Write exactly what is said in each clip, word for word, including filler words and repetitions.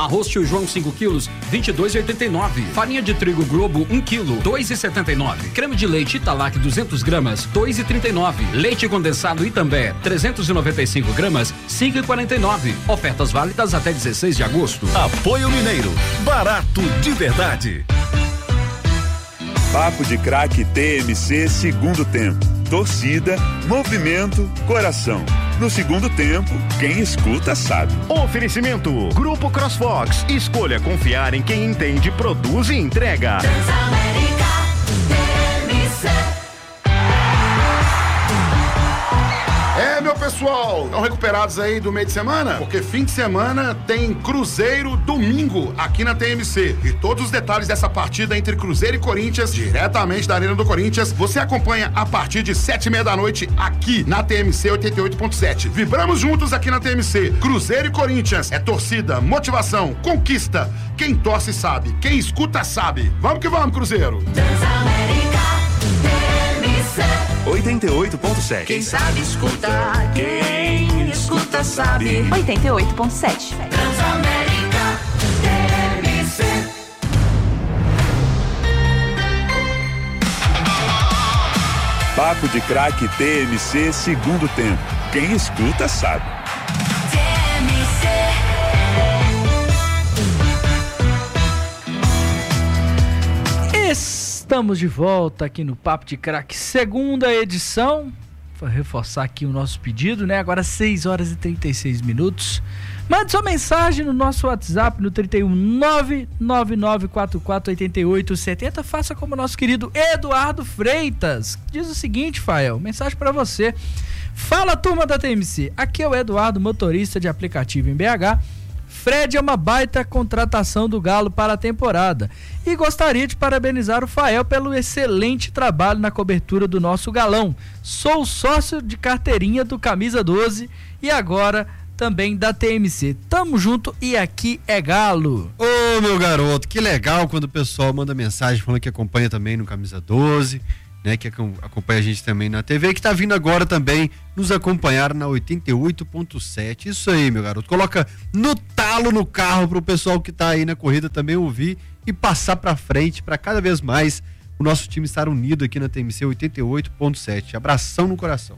Arroz Tio João cinco quilos, vinte e dois reais e oitenta e nove centavos. Farinha de trigo Globo um quilo, dois reais e setenta e nove centavos. Creme de leite Italac duzentas gramas, dois reais e trinta e nove centavos. Leite condensado Itambé trezentos e noventa e cinco gramas, cinco reais e quarenta e nove centavos. Ofertas válidas até dezesseis de agosto. Apoio Mineiro, barato de verdade. Papo de Craque T M C segundo tempo. Torcida, movimento, coração. No segundo tempo, quem escuta sabe. Oferecimento Grupo CrossFox. Escolha confiar em quem entende, produz e entrega. Transamérica T M C. É, meu pessoal, estão recuperados aí do meio de semana? Porque fim de semana tem Cruzeiro domingo aqui na T M C. E todos os detalhes dessa partida entre Cruzeiro e Corinthians, diretamente da Arena do Corinthians, você acompanha a partir de sete e meia da noite aqui na T M C oitenta e oito ponto sete. Vibramos juntos aqui na T M C. Cruzeiro e Corinthians. É torcida, motivação, conquista. Quem torce sabe, quem escuta sabe. Vamos que vamos, Cruzeiro. Transamérica T M C. oitenta e oito ponto sete. Quem sabe escuta, quem escuta sabe. oitenta e oito ponto sete. Transamérica T M C. Papo de Craque T M C segundo tempo. Quem escuta sabe. T M C. Estamos de volta aqui no Papo de Craque, segunda edição. Vou reforçar aqui o nosso pedido, né? Agora seis horas e trinta e seis minutos. Mande sua mensagem no nosso WhatsApp no trinta e um, nove nove nove quatro quatro oito oito sete zero. Faça como o nosso querido Eduardo Freitas. Diz o seguinte, Fael, mensagem para você. Fala, turma da T M C. Aqui é o Eduardo, motorista de aplicativo em B H. Fred é uma baita contratação do Galo para a temporada e gostaria de parabenizar o Fael pelo excelente trabalho na cobertura do nosso galão. Sou sócio de carteirinha do Camisa doze e agora também da T M C. Tamo junto e aqui é Galo. Ô, meu garoto, que legal quando o pessoal manda mensagem falando que acompanha também no Camisa doze, né, que acompanha a gente também na T V, que tá vindo agora também nos acompanhar na oitenta e oito ponto sete. Isso aí, meu garoto. Coloca no talo no carro pro pessoal que tá aí na corrida também ouvir e passar pra frente, pra cada vez mais o nosso time estar unido aqui na T M C oitenta e oito ponto sete. Abração no coração.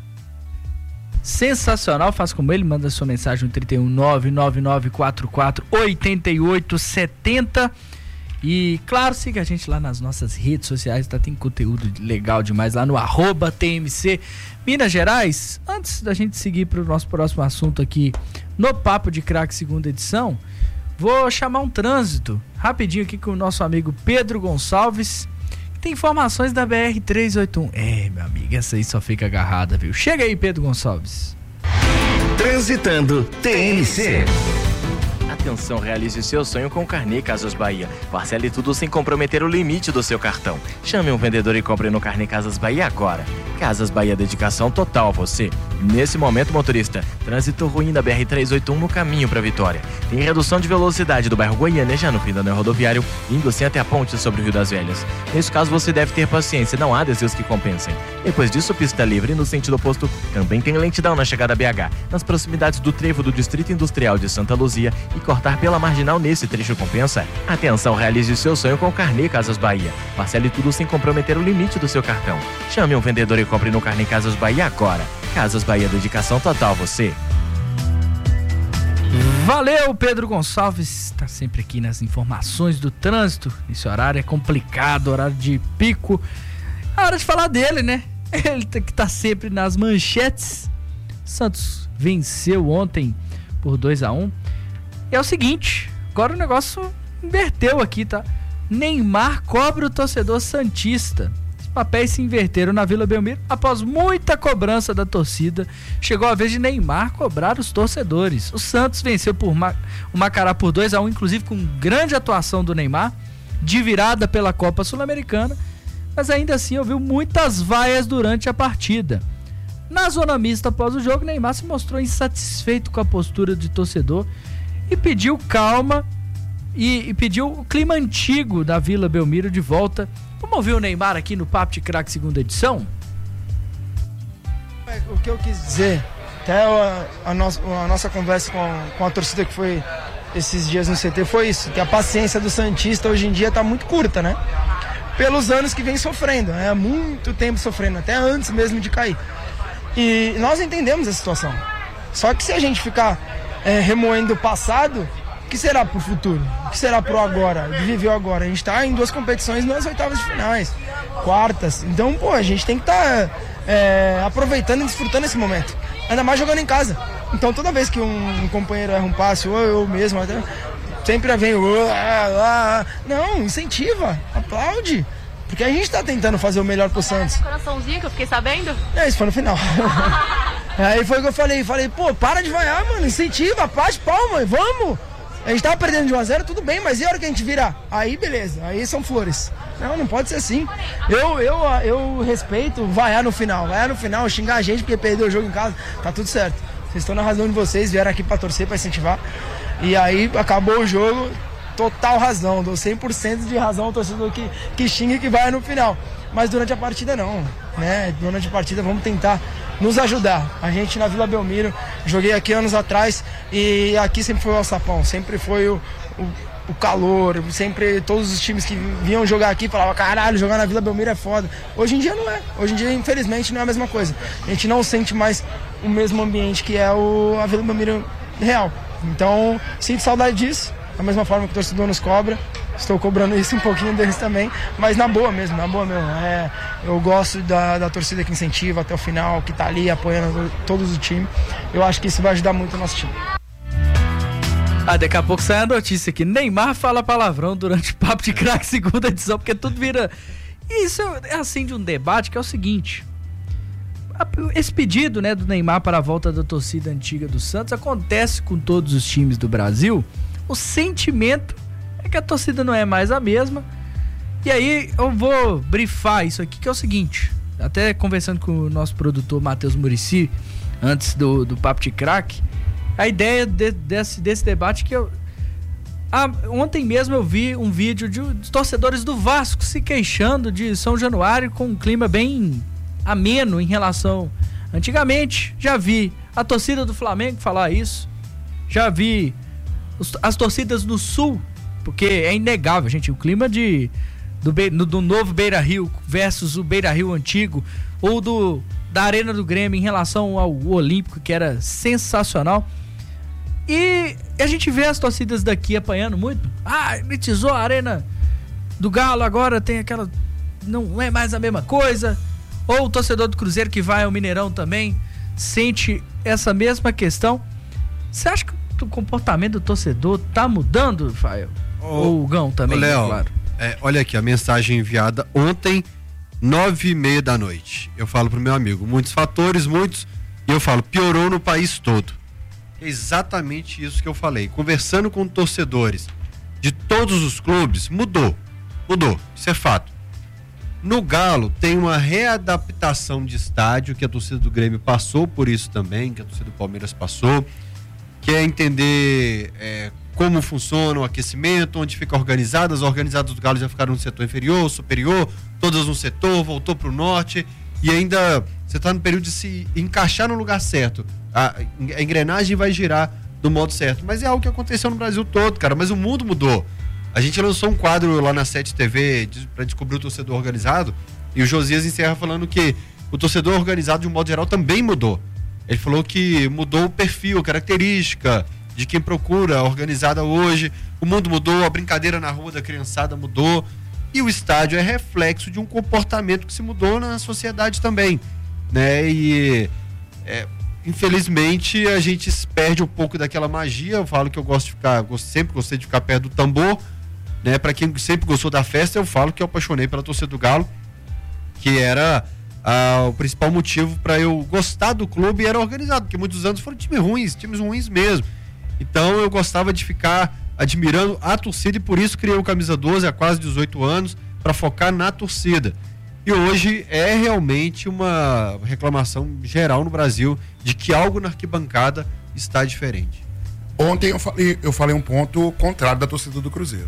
Sensacional, faz como ele, manda sua mensagem no trinta e um, nove nove nove quatro quatro oito oito sete zero. E claro, siga a gente lá nas nossas redes sociais, tá? Tem conteúdo legal demais lá no arroba T M C Minas Gerais. Antes da gente seguir para o nosso próximo assunto aqui no Papo de Craque segunda edição, vou chamar um trânsito rapidinho aqui com o nosso amigo Pedro Gonçalves, que tem informações da B R trezentos e oitenta e um. É, meu amigo, essa aí só fica agarrada, viu? Chega aí, Pedro Gonçalves. Transitando T M C. Atenção, realize seu sonho com o Carnê Casas Bahia. Parcele tudo sem comprometer o limite do seu cartão. Chame um vendedor e compre no Carnê Casas Bahia agora. Casas Bahia, dedicação total a você. Nesse momento, motorista, trânsito ruim da B R trezentos e oitenta e um no caminho para Vitória. Tem redução de velocidade do bairro Goiânia, já no fim da anel rodoviário, indo assim até a ponte sobre o Rio das Velhas. Nesse caso, você deve ter paciência, não há desvios que compensem. Depois disso, pista livre no sentido oposto. Também tem lentidão na chegada a B H, nas proximidades do trevo do Distrito Industrial de Santa Luzia, e cortar pela marginal nesse trecho compensa. Atenção, realize o seu sonho com o Carnê Casas Bahia. Parcele tudo sem comprometer o limite do seu cartão. Chame um vendedor e compre no Carnê Casas Bahia agora. Casas Bahia, dedicação total a você. Valeu, Pedro Gonçalves, está sempre aqui nas informações do trânsito. Esse horário é complicado, horário de pico. É hora de falar dele, né? Ele que tá sempre nas manchetes. Santos venceu ontem por dois a um. E é o seguinte, agora o negócio inverteu aqui, tá? Neymar cobra o torcedor santista. Os papéis se inverteram na Vila Belmiro após muita cobrança da torcida. Chegou a vez de Neymar cobrar os torcedores. O Santos venceu por Ma- o Macará por dois a um, inclusive com grande atuação do Neymar, de virada pela Copa Sul-Americana, mas ainda assim ouviu muitas vaias durante a partida. Na zona mista após o jogo, Neymar se mostrou insatisfeito com a postura de torcedor e pediu calma e, e pediu o clima antigo da Vila Belmiro de volta. Vamos ouvir o Neymar aqui no Papo de Craque segunda edição? O que eu quis dizer, até a, a, no, a nossa conversa com, com a torcida que foi esses dias no C T foi isso, que a paciência do santista hoje em dia tá muito curta, né? Pelos anos que vem sofrendo, é muito tempo sofrendo, até antes mesmo de cair. E nós entendemos a situação. Só que se a gente ficar é, remoendo o passado, o que será pro futuro? O que será pro agora? De viver o agora? A gente tá em duas competições nas oitavas de finais, quartas. Então, pô, a gente tem que estar tá, é, aproveitando e desfrutando esse momento. Ainda mais jogando em casa. Então, toda vez que um, um companheiro erra um passe, ou eu mesmo, até, sempre vem o... Não, incentiva, aplaude. Porque a gente tá tentando fazer o melhor pro Santos. Coraçãozinho que eu fiquei sabendo? É, isso foi no final. Aí foi o que eu falei, falei, pô, para de vaiar, mano, incentiva, paz, palma, vamos. A gente tava perdendo de um a zero, tudo bem, mas e a hora que a gente virar? Aí beleza, aí são flores. Não, não pode ser assim. Eu, eu, eu respeito vaiar no final, vaiar no final, xingar a gente porque perdeu o jogo em casa, tá tudo certo. Vocês estão na razão de vocês, vieram aqui pra torcer, pra incentivar. E aí acabou o jogo, total razão, dou cem por cento de razão ao torcedor que, que xinga e que vai no final. Mas durante a partida não, né? Durante a partida vamos tentar nos ajudar. A gente na Vila Belmiro, joguei aqui anos atrás e aqui sempre foi o alçapão, sempre foi o, o, o calor, sempre todos os times que vinham jogar aqui falavam, caralho, jogar na Vila Belmiro é foda. Hoje em dia não é, hoje em dia infelizmente não é a mesma coisa. A gente não sente mais o mesmo ambiente que é o, a Vila Belmiro real. Então, sinto saudade disso, da mesma forma que o torcedor nos cobra. Estou cobrando isso um pouquinho deles também, mas na boa mesmo, na boa mesmo. É, eu gosto da, da torcida que incentiva até o final, que tá ali apoiando todos o time. Eu acho que isso vai ajudar muito o nosso time. Ah, daqui a pouco sai a notícia aqui. Neymar fala palavrão durante o Papo de Craque segunda edição, porque tudo vira... Isso é assim de um debate que é o seguinte. Esse pedido, né, do Neymar para a volta da torcida antiga do Santos acontece com todos os times do Brasil. O sentimento é que a torcida não é mais a mesma. E aí eu vou brifar isso aqui, que é o seguinte, até conversando com o nosso produtor Matheus Muricy antes do, do Papo de Craque, a ideia de, desse, desse debate que eu ah, ontem mesmo eu vi um vídeo de, de torcedores do Vasco se queixando de São Januário com um clima bem ameno em relação antigamente. Já vi a torcida do Flamengo falar isso, já vi os, as torcidas do Sul, porque é inegável, gente, o clima de, do, do, do novo Beira-Rio versus o Beira-Rio antigo, ou do, da Arena do Grêmio em relação ao Olímpico, que era sensacional. E a gente vê as torcidas daqui apanhando muito. Ah, elitizou a Arena do Galo, agora tem aquela... Não é mais a mesma coisa. Ou o torcedor do Cruzeiro que vai ao Mineirão também sente essa mesma questão. Você acha que o comportamento do torcedor tá mudando, Rafael? Ou o Gão também, ô, Léo, claro. É, olha aqui, a mensagem enviada ontem, nove e meia da noite. Eu falo pro meu amigo, muitos fatores, muitos, e eu falo, piorou no país todo. É exatamente isso que eu falei. Conversando com torcedores de todos os clubes, mudou. Mudou, isso é fato. No Galo, tem uma readaptação de estádio, que a torcida do Grêmio passou por isso também, que a torcida do Palmeiras passou, que é entender... É, como funciona o aquecimento, onde fica organizado. As organizadas do Galo já ficaram no setor inferior, superior, todas no setor, voltou para o norte, e ainda você está no período de se encaixar no lugar certo. A, a engrenagem vai girar do modo certo. Mas é algo que aconteceu no Brasil todo, cara. Mas o mundo mudou. A gente lançou um quadro lá na sete T V para descobrir o torcedor organizado, e o Josias encerra falando que o torcedor organizado, de um modo geral, também mudou. Ele falou que mudou o perfil, a característica de quem procura a organizada hoje. O mundo mudou, a brincadeira na rua da criançada mudou, e o estádio é reflexo de um comportamento que se mudou na sociedade também, né? E é, infelizmente a gente perde um pouco daquela magia. Eu falo que eu gosto de ficar, eu sempre gostei de ficar perto do tambor, né? Para quem sempre gostou da festa, eu falo que eu apaixonei pela torcida do Galo, que era ah, o principal motivo para eu gostar do clube, era organizado, porque muitos anos foram times ruins, times ruins mesmo. Então eu gostava de ficar admirando a torcida, e por isso criei o Camisa doze há quase dezoito anos, para focar na torcida. E hoje é realmente uma reclamação geral no Brasil de que algo na arquibancada está diferente. Ontem eu falei, eu falei um ponto contrário da torcida do Cruzeiro.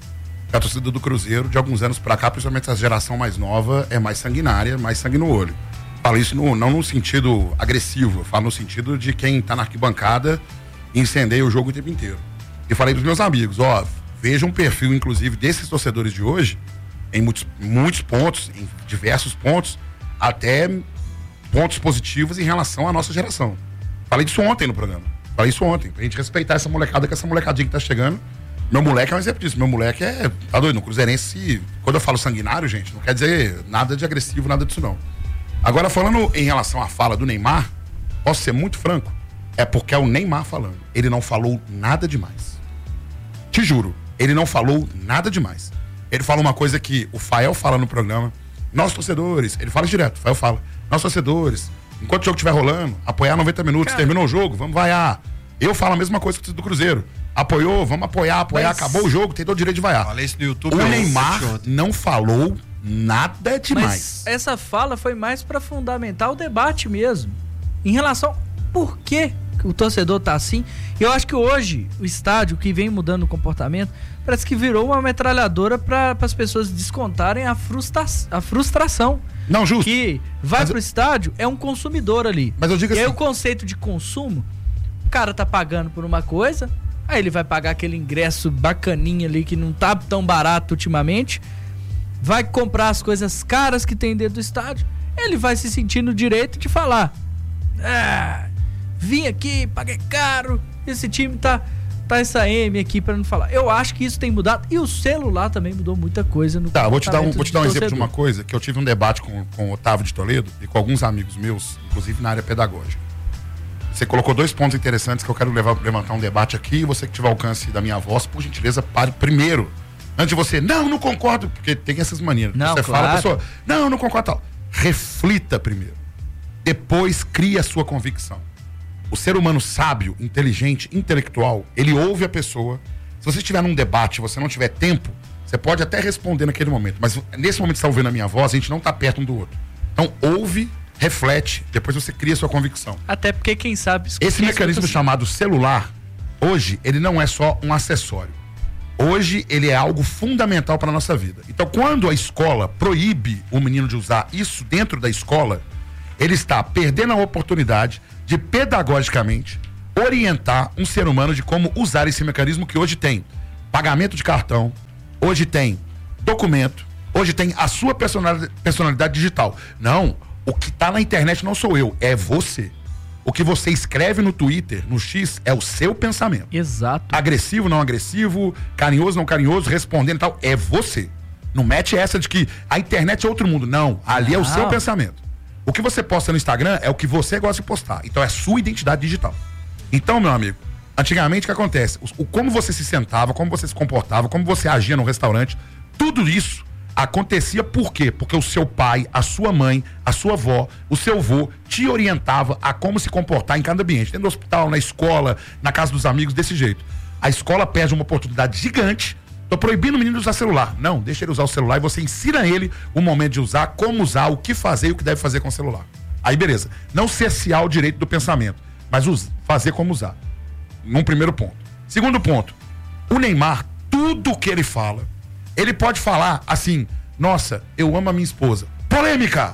A torcida do Cruzeiro, de alguns anos para cá, principalmente essa geração mais nova, é mais sanguinária, mais sangue no olho. Falo isso no, não no sentido agressivo, eu falo no sentido de quem está na arquibancada incendeia o jogo o tempo inteiro. E falei pros meus amigos, ó, veja um perfil, inclusive, desses torcedores de hoje, em muitos, muitos pontos, em diversos pontos, até pontos positivos em relação à nossa geração. Falei disso ontem no programa. Falei isso ontem, pra gente respeitar essa molecada, que essa molecadinha que tá chegando. Meu moleque é um exemplo disso. Meu moleque é, tá doido, no Cruzeirense, quando eu falo sanguinário, gente, não quer dizer nada de agressivo, nada disso não. Agora, falando em relação à fala do Neymar, posso ser muito franco, é porque é o Neymar falando. Ele não falou nada demais. Te juro, ele não falou nada demais. Ele fala uma coisa que o Fael fala no programa. Nós torcedores, ele fala direto, o Fael fala. Nós torcedores, enquanto o jogo estiver rolando, apoiar noventa minutos, Cara. terminou o jogo, vamos vaiar. Eu falo a mesma coisa do Cruzeiro. Apoiou, vamos apoiar, apoiar, Mas... acabou o jogo, tem todo o direito de vaiar. Falei isso no YouTube. O Neymar não falou nada demais. Mas essa fala foi mais para fundamentar o debate mesmo. Em relação por que o torcedor tá assim. Eu acho que hoje o estádio, que vem mudando o comportamento, parece que virou uma metralhadora para as pessoas descontarem a, frustra a frustração. Não, justo. Que vai Mas pro eu... estádio, é um consumidor ali. Mas eu digo e assim... aí o conceito de consumo, o cara tá pagando por uma coisa, aí ele vai pagar aquele ingresso bacaninha ali que não tá tão barato ultimamente, vai comprar as coisas caras que tem dentro do estádio, ele vai se sentir no direito de falar: ah, vim aqui, paguei caro, esse time tá, tá essa M aqui pra não falar. Eu acho que isso tem mudado, e o celular também mudou muita coisa no Tá, vou te dar um, vou te dar um exemplo torcedor. de uma coisa, que eu tive um debate com, com o Otávio de Toledo e com alguns amigos meus, inclusive na área pedagógica. Você colocou dois pontos interessantes que eu quero levar, levantar um debate aqui. Você que tiver alcance da minha voz, por gentileza, pare primeiro. Antes de você, não, não concordo, porque tem essas manias. Não, você claro. fala a pessoa, não, não concordo tal. Reflita primeiro. Depois cria a sua convicção. O ser humano sábio, inteligente, intelectual, ele ouve a pessoa. Se você estiver num debate e você não tiver tempo, você pode até responder naquele momento. Mas nesse momento que você está ouvindo a minha voz, a gente não está perto um do outro. Então ouve, reflete, depois você cria a sua convicção. Até porque quem sabe... Esse mecanismo escuta... chamado celular, hoje, ele não é só um acessório. Hoje, ele é algo fundamental para a nossa vida. Então, quando a escola proíbe o menino de usar isso dentro da escola, ele está perdendo a oportunidade de, pedagogicamente, orientar um ser humano de como usar esse mecanismo que hoje tem pagamento de cartão, hoje tem documento, hoje tem a sua personalidade, personalidade digital. Não, o que está na internet não sou eu, é você. O que você escreve no Twitter, no X, é o seu pensamento. Exato. Agressivo, não agressivo, carinhoso, não carinhoso, respondendo e tal, é você. Não mete essa de que a internet é outro mundo. Não, ali não. É o seu pensamento. O que você posta no Instagram é o que você gosta de postar. Então é a sua identidade digital. Então, meu amigo, antigamente o que acontece? O, o, como você se sentava, como você se comportava, como você agia no restaurante, tudo isso acontecia por quê? Porque o seu pai, a sua mãe, a sua avó, o seu avô te orientava a como se comportar em cada ambiente. Dentro do hospital, na escola, na casa dos amigos, desse jeito. A escola perde uma oportunidade gigante. Tô proibindo o menino de usar celular. Não, deixa ele usar o celular e você ensina ele o momento de usar, como usar, o que fazer e o que deve fazer com o celular. Aí beleza. Não cercear o direito do pensamento, mas us- fazer como usar. Num primeiro ponto. Segundo ponto, o Neymar, tudo que ele fala, ele pode falar assim: nossa, eu amo a minha esposa. Polêmica!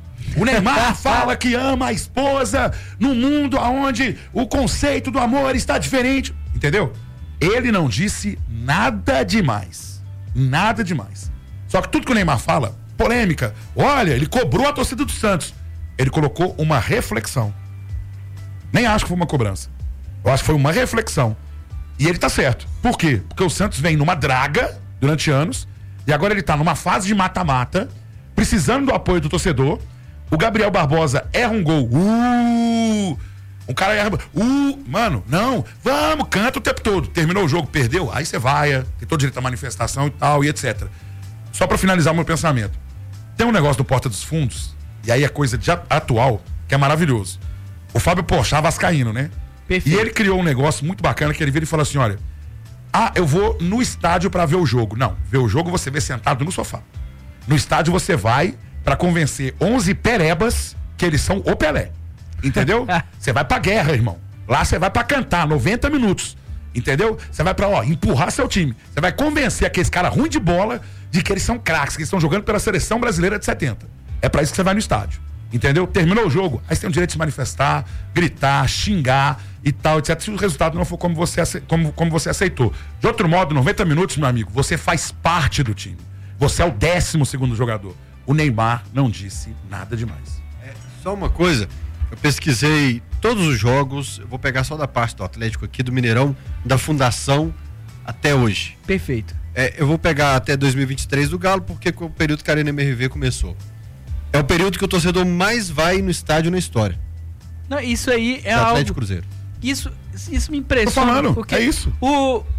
O Neymar fala que ama a esposa num mundo onde o conceito do amor está diferente. Entendeu? Ele não disse nada demais. Nada demais. Só que tudo que o Neymar fala, polêmica. Olha, ele cobrou a torcida do Santos. Ele colocou uma reflexão. Nem acho que foi uma cobrança. Eu acho que foi uma reflexão. E ele tá certo. Por quê? Porque o Santos vem numa draga durante anos, e agora ele tá numa fase de mata-mata, precisando do apoio do torcedor. O Gabriel Barbosa erra um gol. Uh! Um cara erra. Uh! Mano, não, vamos, canta o tempo todo. Terminou o jogo, perdeu, aí você vai, tem todo direito à manifestação e tal, e etcétera. Só pra finalizar o meu pensamento. Tem um negócio do Porta dos Fundos, e aí é coisa de atual, que é maravilhoso. O Fábio Porchat vascaíno, né? Perfeito. E ele criou um negócio muito bacana, que ele vira e fala assim: olha, ah, eu vou no estádio pra ver o jogo. Não, ver o jogo você vê sentado no sofá. No estádio você vai pra convencer onze perebas que eles são o Pelé. Entendeu? Você vai pra guerra, irmão. Lá você vai pra cantar noventa minutos. Entendeu? Você vai pra, ó, empurrar seu time. Você vai convencer aqueles caras ruins de bola de que eles são craques, que eles estão jogando pela seleção brasileira de setenta. É pra isso que você vai no estádio. Entendeu? Terminou o jogo, aí você tem o direito de se manifestar, gritar, xingar, e tal, etcétera, se o resultado não for como você, ace- como, como você aceitou. De outro modo, noventa minutos, meu amigo, você faz parte do time. Você é o décimo segundo jogador. O Neymar não disse nada demais. É, só uma coisa, eu pesquisei todos os jogos, eu vou pegar só da parte do Atlético aqui, do Mineirão, da fundação até hoje. Perfeito. É, eu vou pegar até dois mil e vinte e três do Galo, porque o período que a Arena M R V começou. É o período que o torcedor mais vai no estádio na história. Não, isso aí é do Atlético algo... Cruzeiro. Isso, isso me impressiona. Tô falando, porque é isso. O, o,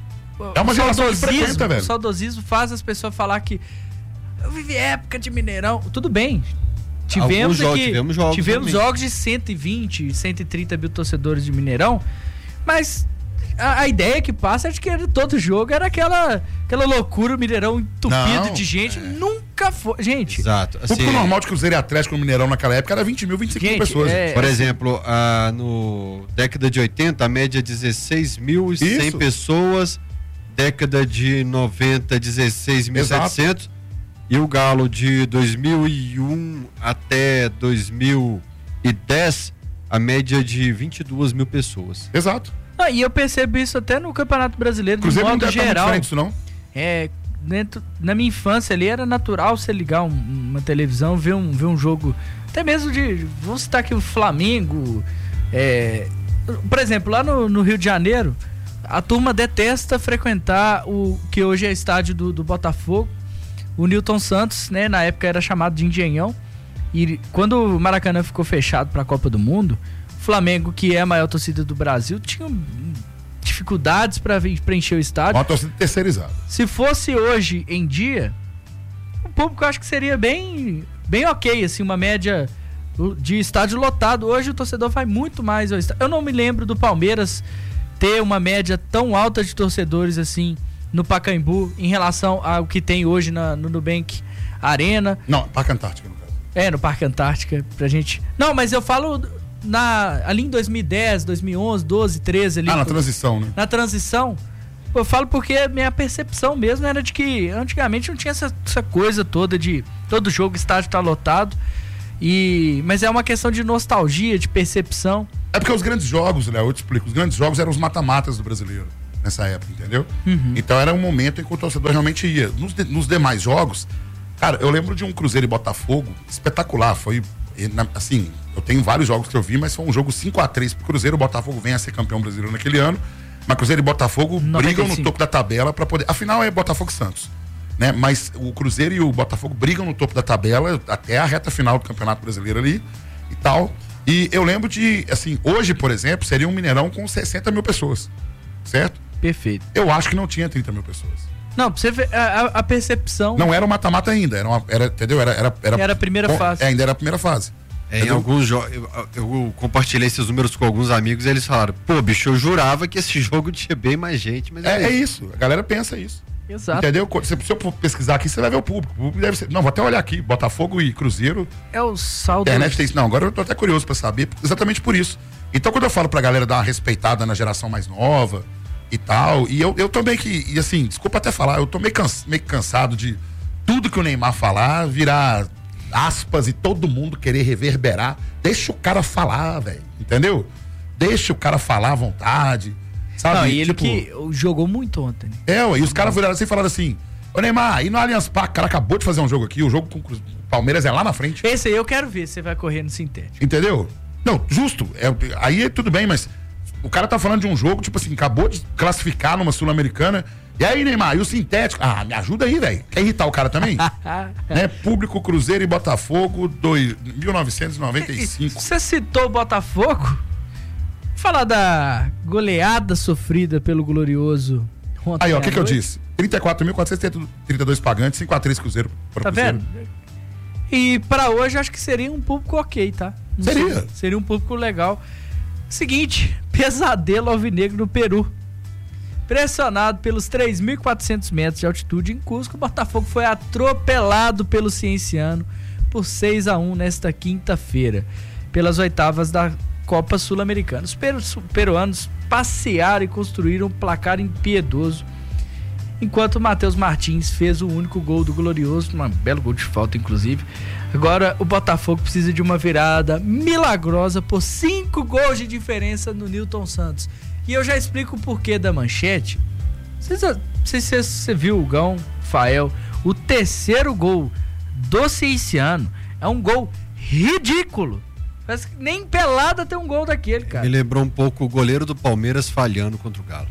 É uma o geração que saudosismo- frequenta, velho. O saudosismo faz as pessoas falar que eu vivi época de Mineirão. Tudo bem. Tivemos Alguns aqui, jogos, tivemos jogos tivemos também. jogos de cento e vinte, cento e trinta mil torcedores de Mineirão, mas a, a ideia que passa é de que todo jogo era aquela, aquela loucura, o Mineirão entupido Não, de gente. é. Nunca foi. Gente, Exato. O Assim, público normal de Cruzeiro e Atlético no Mineirão naquela época era vinte mil, vinte e cinco mil Gente, pessoas. é- por exemplo, ah, no década de oitenta, a média é dezesseis mil e cem Isso. pessoas. Década de noventa, dezesseis mil e setecentos. E o Galo de dois mil e um até dois mil e dez, a média de vinte e duas mil pessoas. Exato. ah, e eu percebo isso até no Campeonato Brasileiro, de Cruzeiro não modo deve estar muito geral. diferente disso, não? É, dentro, na minha infância ali era natural você ligar um- uma televisão, ver um, ver um jogo, até mesmo de, vamos citar aqui o Flamengo, é, por exemplo, lá no, no Rio de Janeiro, a turma detesta frequentar o que hoje é estádio do, do Botafogo, o Newton Santos, né, na época era chamado de Engenhão, e quando o Maracanã ficou fechado para a Copa do Mundo, o Flamengo, que é a maior torcida do Brasil, tinha hum, dificuldades para preencher o estádio. Uma torcida terceirizada. Se fosse hoje em dia, o público eu acho que seria bem, bem ok, assim, uma média de estádio lotado. Hoje o torcedor vai muito mais ao estádio. Eu não me lembro do Palmeiras ter uma média tão alta de torcedores assim no Pacaembu em relação ao que tem hoje na, no Nubank Arena. Não, Parque Antártica, no caso. É, no Parque Antártica, pra gente... Não, mas eu falo na, ali em dois mil e dez, dois mil e onze, doze, treze... Ali, Ah, na transição, né? na transição, eu falo porque a minha percepção mesmo era de que antigamente não tinha essa, essa coisa toda de todo jogo, estádio tá lotado, e, mas é uma questão de nostalgia, de percepção. É porque os grandes jogos, Léo, eu te explico, os grandes jogos eram os mata-matas do brasileiro nessa época, entendeu? Uhum. Então era um momento em que o torcedor realmente ia. Nos, de- nos demais jogos, cara, eu lembro de um Cruzeiro e Botafogo espetacular, foi, eh, na- assim, eu tenho vários jogos que eu vi, mas foi um jogo cinco a três pro Cruzeiro, o Botafogo vem a ser campeão brasileiro naquele ano, mas Cruzeiro e Botafogo noventa e brigam no cinco. topo da tabela para poder, afinal é Botafogo e Santos, né? Mas o Cruzeiro e o Botafogo brigam no topo da tabela até a reta final do Campeonato Brasileiro ali e tal. E eu lembro de, assim, hoje, por exemplo, seria um Mineirão com sessenta mil pessoas, certo? Perfeito. Eu acho que não tinha trinta mil pessoas. Não, pra você ver a, a- a percepção. Não era um mata-mata ainda, era, uma, era entendeu? Era, era, era, Era a primeira bom, fase. É, ainda era a primeira fase. É, em Entendeu? alguns jogos, eu, eu compartilhei esses números com alguns amigos e eles falaram, pô, bicho, eu jurava que esse jogo tinha bem mais gente, mas É, é isso, a galera pensa isso. Exato. Entendeu? Se, se eu for pesquisar aqui, você vai ver o público. O público deve ser. Não, vou até olhar aqui. Botafogo e Cruzeiro. É o saldo. A internet tem isso. Não, agora eu tô até curioso pra saber, exatamente por isso. Então, quando eu falo pra galera dar uma respeitada na geração mais nova e tal, e eu, eu tô meio que, e assim, desculpa até falar, eu tô meio, cansa, meio que cansado de tudo que o Neymar falar virar aspas e todo mundo querer reverberar. Deixa o cara falar, velho, entendeu? Deixa o cara falar à vontade, sabe? Não, e ele Tipo, que jogou muito ontem. Né? É, ué, e os caras viraram assim e falaram assim: ô Neymar, e no Allianz Parque, o cara acabou de fazer um jogo aqui, o jogo com o Cru- Palmeiras é lá na frente. Esse aí eu quero ver se você vai correr no sintético. Entendeu? Não, justo. É, aí é tudo bem, mas o cara tá falando de um jogo, tipo assim, acabou de classificar numa Sul-Americana. E aí, Neymar, e o sintético? Ah, me ajuda aí, velho. Quer irritar o cara também? né? Público Cruzeiro e Botafogo, dois, mil novecentos e noventa e cinco. Você citou o Botafogo? Vou falar da goleada sofrida pelo Glorioso ontem. Aí, ó, o à que, que eu noite. disse? trinta e quatro mil quatrocentos e trinta e dois pagantes, cinco a três Cruzeiro. Para Tá Cruzeiro. vendo? E pra hoje acho que seria um público ok, tá? Não Seria. sei, seria um público legal. Seguinte, pesadelo alvinegro no Peru. Pressionado pelos três mil e quatrocentos metros de altitude em Cusco, o Botafogo foi atropelado pelo Cienciano por seis a um nesta quinta-feira, pelas oitavas da Copa Sul-Americana. Os peru- peruanos passearam e construíram um placar impiedoso. enquanto o Matheus Martins fez o único gol do Glorioso, um belo gol de falta, inclusive. Agora o Botafogo precisa de uma virada milagrosa por cinco gols de diferença no Nilton Santos. E eu já explico o porquê da manchete. Não sei se você viu o Gão, Fael, o terceiro gol do Cienciano é um gol ridículo. Parece que nem pelada tem um gol daquele, cara. Me lembrou um pouco o goleiro do Palmeiras falhando contra o Galo.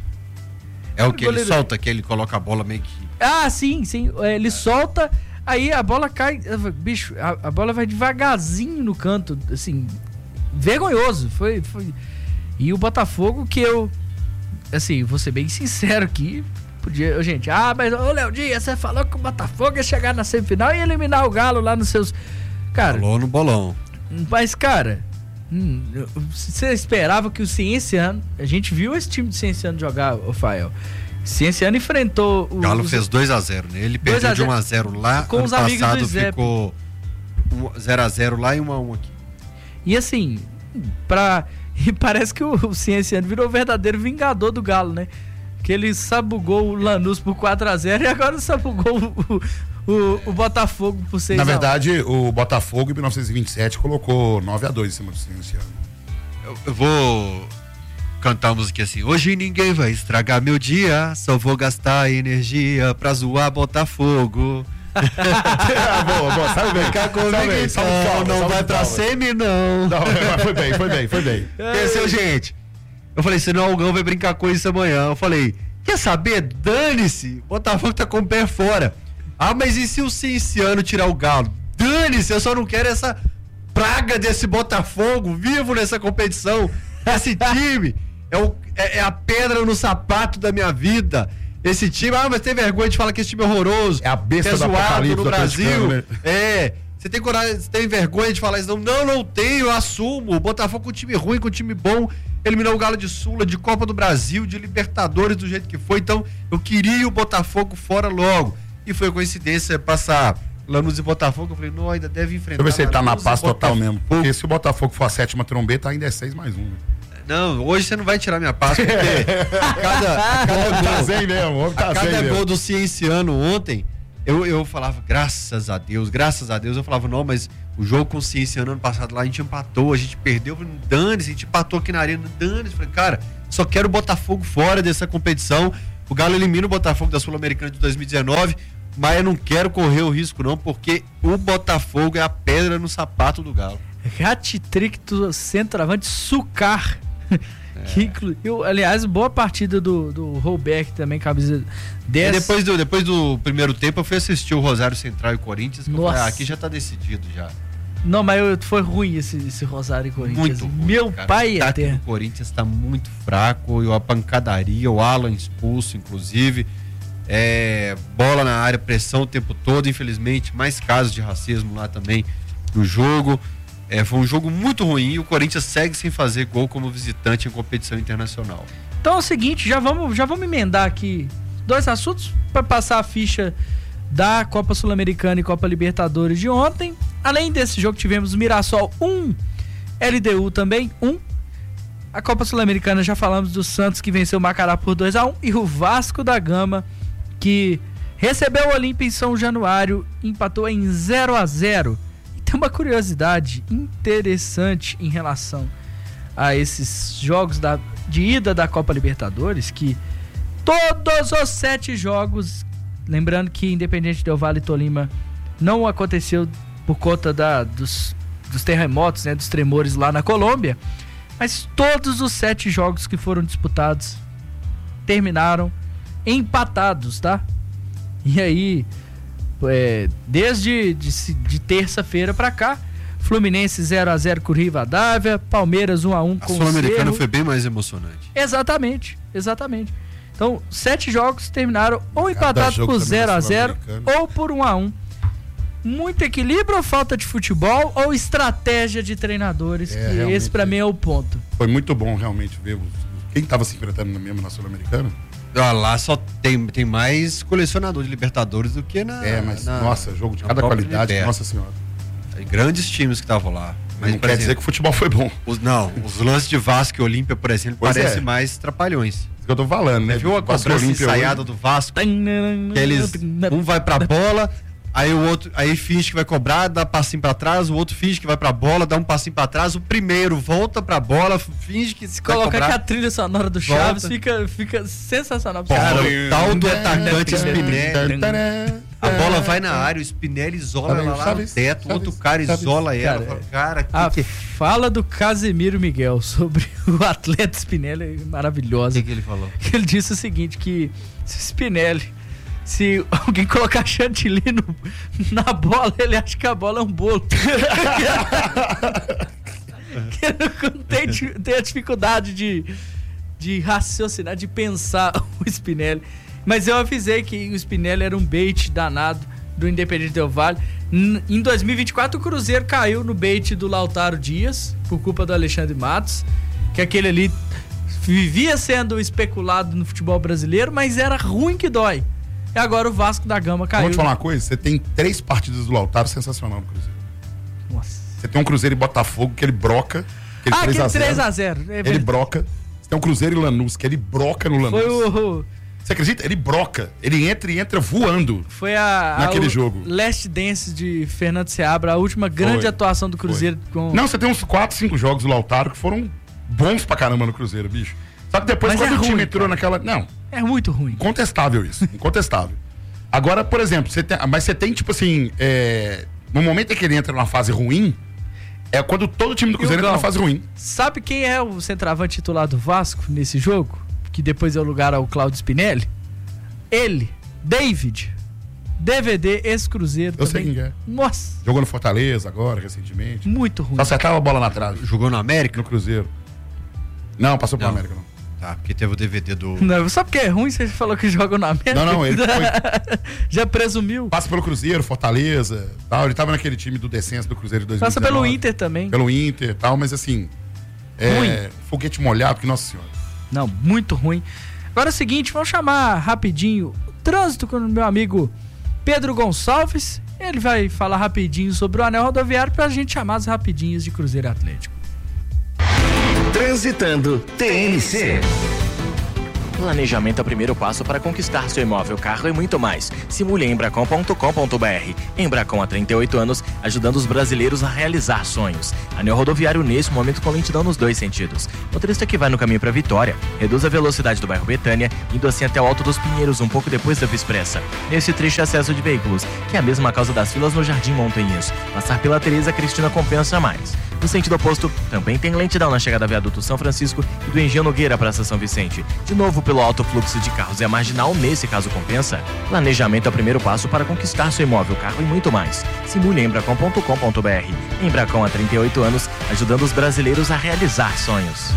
É o que goleiro... ele solta, que ele coloca a bola meio que... Ah, sim, sim. Ele é. solta, aí a bola cai... Bicho, a, a bola vai devagarzinho no canto, assim, vergonhoso. Foi, foi... E o Botafogo que eu... Assim, vou ser bem sincero aqui, podia... Gente, ah, mas ô Léo Dias, você falou que o Botafogo ia chegar na semifinal e eliminar o Galo lá nos seus... Cara... Falou no bolão. Mas, cara... Hum, você esperava que o Cienciano... A gente viu esse time de Cienciano jogar, Rafael. Cienciano enfrentou... O Galo os... fez dois a zero, né? Ele perdeu de um a zero lá. Com os amigos do Zé. Ficou zero a zero lá e um a um aqui. E assim, pra... E parece que o Cienciano virou o verdadeiro vingador do Galo, né? Que ele sabugou o Lanús por quatro a zero e agora sabugou o... O, o Botafogo por seis a um. Na verdade, o Botafogo em mil novecentos e vinte e sete colocou nove a dois em cima do Cienciano. Eu, eu vou cantar uma música assim. Hoje ninguém vai estragar meu dia, só vou gastar energia pra zoar Botafogo. Ah, boa, boa, sabe bem. Ficar comigo então, não vai pra semi não. Não, foi bem, foi bem, foi bem. Esqueceu, gente. Eu falei, senão o Algão vai brincar com isso amanhã. Eu falei, quer saber? Dane-se, Botafogo tá com o pé fora. Ah, mas e se o Cienciano tirar o Galo? Dane-se, eu só não quero essa praga desse Botafogo vivo nessa competição. Esse time é, o, é, é a pedra no sapato da minha vida. Esse time, ah, mas tem vergonha de falar que esse time é horroroso. É a besta é do apocalipse no do Brasil. Né? É, você tem coragem, você tem vergonha de falar isso? Não, não, não tenho, eu assumo. O Botafogo com um time ruim, com um time bom, eliminou o Galo de Sula, de Copa do Brasil, de Libertadores do jeito que foi. Então, eu queria o Botafogo fora logo. E foi coincidência passar Lanús e Botafogo. Eu falei, não, ainda deve enfrentar. Deixa eu ver se ele tá na paz total Botafogo. mesmo. Porque se o Botafogo for a sétima trombeta, ainda é seis mais um. Né? Não, hoje você não vai tirar minha paz, porque a cada, a cada gol, tá zen mesmo, tá a cada zen gol mesmo. do Cienciano ontem, eu, eu falava, graças a Deus, graças a Deus. Eu falava, não, mas o jogo com o Cienciano ano passado lá, a gente empatou, a gente perdeu. Eu falei, dane-se, a gente empatou aqui na arena, dane-se. Eu falei, cara, só quero o Botafogo fora dessa competição. O Galo elimina o Botafogo da Sul-Americana de dois mil e dezenove. Mas eu não quero correr o risco não, porque o Botafogo é a pedra no sapato do Galo. Hat-trick do centroavante Sucar. É. Que inclu... eu, aliás, boa partida do, do Holberg também, camisa dez. E depois do, depois do primeiro tempo eu fui assistir o Rosário Central e o Corinthians, que eu falei, ah, aqui já tá decidido já. Não, mas eu, foi ruim esse, esse Rosário e Corinthians. Muito ruim, Meu cara. pai até. O Corinthians tá muito fraco, e a pancadaria, o Alan expulso, inclusive. É, bola na área, pressão o tempo todo, infelizmente, mais casos de racismo lá também no jogo. É, foi um jogo muito ruim e o Corinthians segue sem fazer gol como visitante em competição internacional. Então é o seguinte, já vamos, já vamos emendar aqui dois assuntos para passar a ficha da Copa Sul-Americana e Copa Libertadores de ontem. Além desse jogo, tivemos Mirassol um, L D U também um. A Copa Sul-Americana já falamos do Santos, que venceu o Macará por dois a um, e o Vasco da Gama, que recebeu o Olímpia em São Januário, empatou em zero a zero. E tem uma curiosidade interessante em relação a esses jogos da, de ida da Copa Libertadores, que todos os sete jogos, lembrando que Independiente Del Valle e Tolima não aconteceu por conta da, dos, dos terremotos, né, dos tremores lá na Colômbia, mas todos os sete jogos que foram disputados terminaram empatados, tá? E aí, é, desde de, de terça-feira pra cá, Fluminense zero a zero com o Rivadavia, Palmeiras um a um com o Sul-Americano foi bem mais emocionante. Exatamente, exatamente. Então, sete jogos terminaram ou empatados por zero a zero ou por um a um. Muito equilíbrio ou falta de futebol ou estratégia de treinadores, É, que esse pra mim é o ponto. Foi muito bom realmente ver os, quem tava se enfrentando mesmo na Sul-Americana. Ah, lá só tem, tem mais colecionador de Libertadores do que na... É, mas na, nossa, jogo de cada qualidade, Liberta. Nossa senhora. Tem grandes times que estavam lá. Mas não quer dizer que o futebol foi bom. Os, não, os lances de Vasco e Olímpia, por exemplo, Pois parecem é. mais trapalhões. que eu tô falando, né? Viu a cobrança ensaiada do Vasco? Que eles, um vai pra bola, aí o outro, aí finge que vai cobrar, dá passinho pra trás, o outro finge que vai pra bola, dá um passinho pra trás, o primeiro volta pra bola, finge que se coloca aqui a trilha sonora do Chaves, fica, fica sensacional. Cara, o tal do atacante Spinelli, a bola vai na área, o Spinelli isola ela lá no teto, o outro cara isola ela. Cara, que a que... fala do Casemiro Miguel sobre o atleta Spinelli é maravilhosa. O que, que ele falou? Ele disse o seguinte, que se Spinelli, se alguém colocar chantilly no, na bola, ele acha que a bola é um bolo. Que ele tem, tem a dificuldade de, de raciocinar, de pensar o Spinelli. Mas eu avisei que o Spinelli era um bait danado do Independente Del Valle. Em dois mil e vinte e quatro, o Cruzeiro caiu no bait do Lautaro Dias, por culpa do Alexandre Matos, que aquele ali vivia sendo especulado no futebol brasileiro, mas era ruim que dói. E agora o Vasco da Gama caiu. Vou te falar uma coisa, você tem três partidas do Lautaro sensacional no Cruzeiro. Nossa. Você tem um Cruzeiro e Botafogo que ele broca. Aquele ah, aquele três a zero. É ele broca. Você tem um Cruzeiro e Lanús que ele broca no Lanús. Foi o... Você acredita? Ele broca. Ele entra e entra voando. Foi a, naquele a, jogo. Last Dance de Fernando Seabra, a última grande Foi. atuação do Cruzeiro. Com... Não, você tem uns quatro, cinco jogos do Lautaro que foram bons pra caramba no Cruzeiro, bicho. Só que depois, Mas quando é o time ruim, entrou cara. naquela... Não. É muito ruim. Incontestável isso. Incontestável. Agora, por exemplo, você tem... mas você tem, tipo assim... É... No momento em que ele entra numa fase ruim, é quando todo time do Cruzeiro entra numa fase ruim. Sabe quem é o centroavante titular do Vasco nesse jogo? Que depois deu lugar ao Cláudio Spinelli? Ele, David, D V D, ex-Cruzeiro. Eu também. sei quem é. Nossa. Jogou no Fortaleza agora, recentemente. Muito ruim. Só acertava a bola na trave. Jogou no América? No Cruzeiro. Não, passou pro não. América, não. Tá, porque teve o D V D do... Não, só porque é ruim, você falou que joga na América. Não, não, ele foi... Já presumiu. Passa pelo Cruzeiro, Fortaleza, tal. Ele tava naquele time do descenso do Cruzeiro de dois mil e dezenove. Passa pelo Inter também. Pelo Inter e tal, mas assim... É... Ruim. Foguete molhado, que nossa senhora. Não, muito ruim. Agora é o seguinte, vamos chamar rapidinho o trânsito com o meu amigo Pedro Gonçalves. Ele vai falar rapidinho sobre o anel rodoviário pra gente chamar as rapidinhas de Cruzeiro Atlético. Transitando T N C. Planejamento é o primeiro passo para conquistar seu imóvel, carro e muito mais. Simule em embracon ponto com ponto br. Embracon há trinta e oito anos, ajudando os brasileiros a realizar sonhos. Anel rodoviário nesse momento com lentidão nos dois sentidos. Motorista que vai no caminho para Vitória, reduz a velocidade do bairro Betânia, indo assim até o Alto dos Pinheiros, um pouco depois da Via Expressa. Nesse trecho, excesso de veículos, que é a mesma causa das filas no Jardim Montanhas. Passar pela Teresa Cristina compensa mais. No sentido oposto, também tem lentidão na chegada do Viaduto São Francisco e do Engenho Nogueira para a São Vicente. De novo, pelo alto fluxo de carros e a marginal, nesse caso compensa. Planejamento é o primeiro passo para conquistar seu imóvel, carro e muito mais. Simule em embracon ponto com ponto br. Embracon há trinta e oito anos, ajudando os brasileiros a realizar sonhos.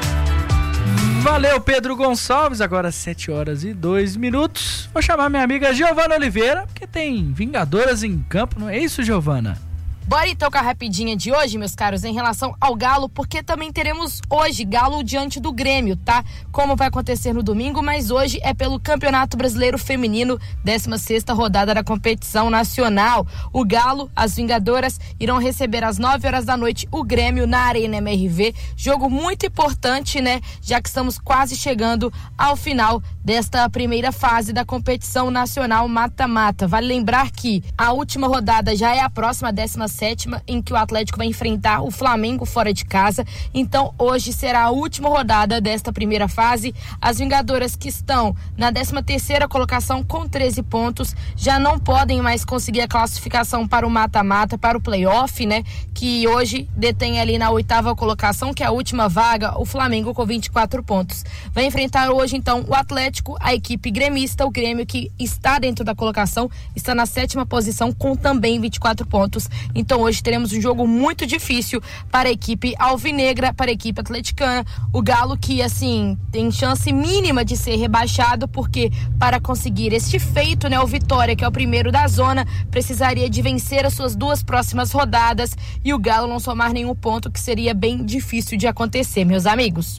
Valeu, Pedro Gonçalves. Agora sete horas e dois minutos. Vou chamar minha amiga Giovana Oliveira, porque tem Vingadoras em campo, não é isso, Giovana? Bora então com a rapidinha de hoje, meus caros, em relação ao Galo, porque também teremos hoje Galo diante do Grêmio, tá? Como vai acontecer no domingo, mas hoje é pelo Campeonato Brasileiro Feminino, décima sexta rodada da competição nacional. O Galo, as Vingadoras, irão receber às nove horas da noite o Grêmio na Arena M R V. Jogo muito importante, né? Já que estamos quase chegando ao final desta primeira fase da competição nacional mata-mata. Vale lembrar que a última rodada já é a próxima, décima sétima, em que o Atlético vai enfrentar o Flamengo fora de casa. Então hoje será a última rodada desta primeira fase. As Vingadoras, que estão na décima terceira colocação com treze pontos, já não podem mais conseguir a classificação para o mata-mata, para o playoff, né? Que hoje detém ali na oitava colocação, que é a última vaga, o Flamengo com vinte e quatro pontos. Vai enfrentar hoje então o Atlético, a equipe gremista, o Grêmio, que está dentro da colocação, está na sétima posição com também vinte e quatro pontos. Então hoje teremos um jogo muito difícil para a equipe alvinegra, para a equipe atleticana. O Galo, que assim tem chance mínima de ser rebaixado, porque para conseguir este feito, né, o Vitória, que é o primeiro da zona, precisaria de vencer as suas duas próximas rodadas e o Galo não somar nenhum ponto, que seria bem difícil de acontecer, meus amigos.